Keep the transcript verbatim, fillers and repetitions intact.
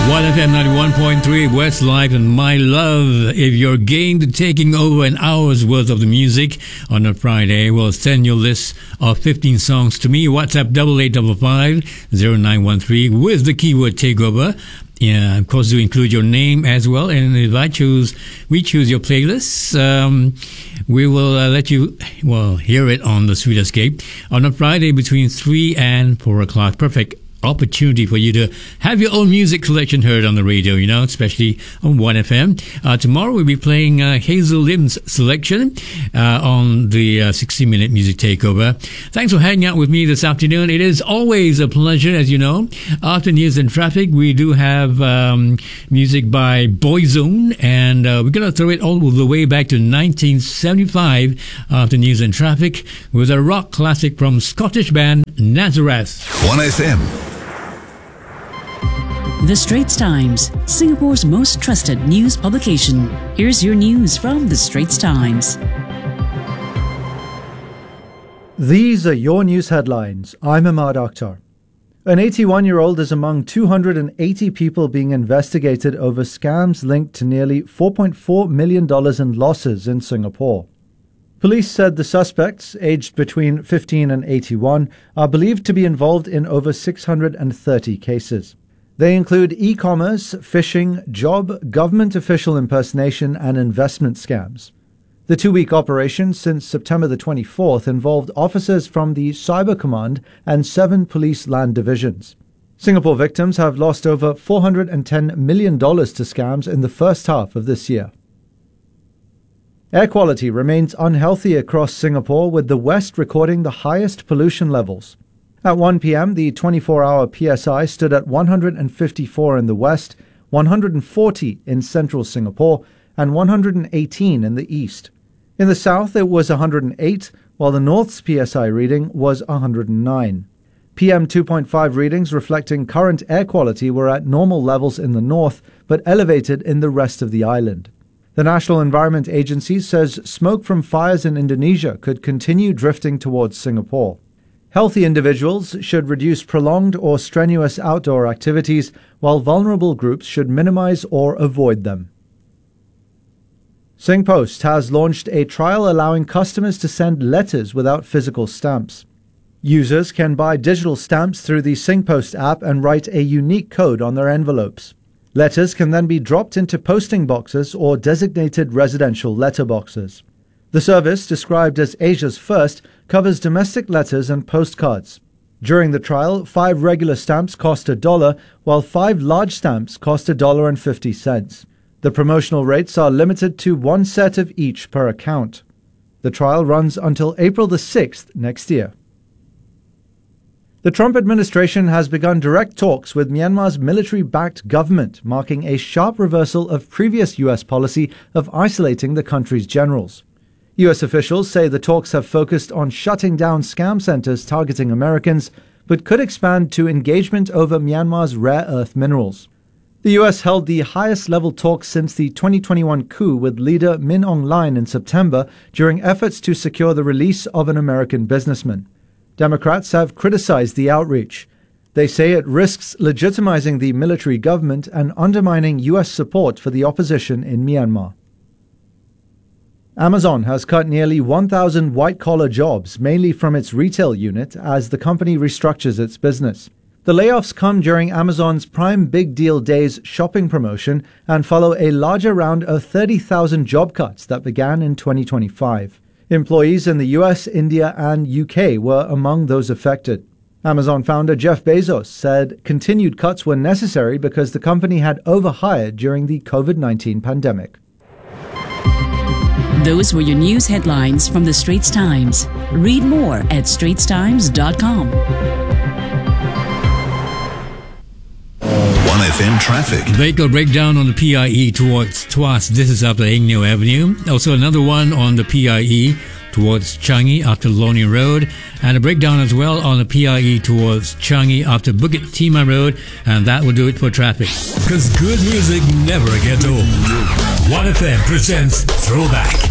one F M ninety-one point three, Westlife and My Love. If you're game to taking over an hour's worth of the music on a Friday, well, send your list of fifteen songs to me. WhatsApp double eight double five zero nine one three with the keyword takeover. Yeah, of course, do include your name as well. And if I choose, we choose your playlists, um, we will uh, let you, well, hear it on the Sweet Escape on a Friday between three and four o'clock. Perfect opportunity for you to have your own music selection heard on the radio, you know, especially on one F M. Uh, tomorrow we'll be playing uh, Hazel Lim's selection uh, on the uh, sixty minute Music Takeover. Thanks for hanging out with me this afternoon. It is always a pleasure, as you know. After News and Traffic, we do have um, music by Boyzone, and uh, we're going to throw it all the way back to nineteen seventy-five after News and Traffic with a rock classic from Scottish band Nazareth. one F M. The Straits Times, Singapore's most trusted news publication. Here's your news from The Straits Times. These are your news headlines. I'm Ahmad Akhtar. An eighty-one-year-old is among two hundred eighty people being investigated over scams linked to nearly four point four million dollars in losses in Singapore. Police said the suspects, aged between fifteen and eighty-one, are believed to be involved in over six hundred thirty cases. They include e-commerce, phishing, job, government official impersonation, and investment scams. The two-week operation since September the twenty-fourth involved officers from the Cyber Command and seven police land divisions. Singapore victims have lost over four hundred ten million dollars to scams in the first half of this year. Air quality remains unhealthy across Singapore, with the west recording the highest pollution levels. At one p.m., the twenty-four hour P S I stood at one hundred fifty-four in the west, one hundred forty in central Singapore, and one hundred eighteen in the east. In the south, it was one hundred eight, while the north's P S I reading was one hundred nine. P M two point five readings reflecting current air quality were at normal levels in the north, but elevated in the rest of the island. The National Environment Agency says smoke from fires in Indonesia could continue drifting towards Singapore. Healthy individuals should reduce prolonged or strenuous outdoor activities, while vulnerable groups should minimize or avoid them. SingPost has launched a trial allowing customers to send letters without physical stamps. Users can buy digital stamps through the SingPost app and write a unique code on their envelopes. Letters can then be dropped into posting boxes or designated residential letterboxes. The service, described as Asia's first, covers domestic letters and postcards. During the trial, five regular stamps cost a dollar, while five large stamps cost a dollar and fifty cents. The promotional rates are limited to one set of each per account. The trial runs until April the sixth next year. The Trump administration has begun direct talks with Myanmar's military-backed government, marking a sharp reversal of previous U S policy of isolating the country's generals. U S officials say the talks have focused on shutting down scam centers targeting Americans, but could expand to engagement over Myanmar's rare earth minerals. The U S held the highest-level talks since the twenty twenty-one coup with leader Min Aung Hlaing in September during efforts to secure the release of an American businessman. Democrats have criticized the outreach. They say it risks legitimizing the military government and undermining U S support for the opposition in Myanmar. Amazon has cut nearly one thousand white-collar jobs, mainly from its retail unit, as the company restructures its business. The layoffs come during Amazon's Prime Big Deal Days shopping promotion and follow a larger round of thirty thousand job cuts that began in twenty twenty-five. Employees in the U S, India, and U K were among those affected. Amazon founder Jeff Bezos said continued cuts were necessary because the company had overhired during the COVID nineteen pandemic. Those were your news headlines from The Straits Times. Read more at straits times dot com. one F M traffic. Vehicle breakdown on the P I E towards Tuas. This is after Eng Neo Avenue. Also another one on the P I E towards Changi after Loni Road. And a breakdown as well on the P I E towards Changi after Bukit Timah Road. And that will do it for traffic. Because good music never gets old. one F M presents Throwback.